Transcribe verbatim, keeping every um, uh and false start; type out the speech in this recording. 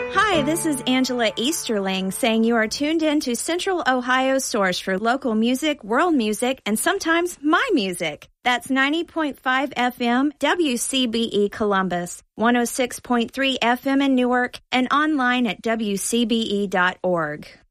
Hi, this is Angela Easterling saying you are tuned in to Central Ohio's source for local music, world music, and sometimes my music. That's ninety point five F M W C B E Columbus, one oh six point three F M in Newark, and online at W C B E dot org.